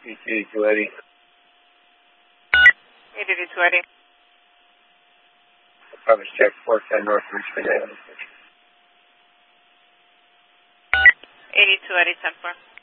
ET280. 8280. Promise check 410 North Richmond Avenue. 8280, 10-4.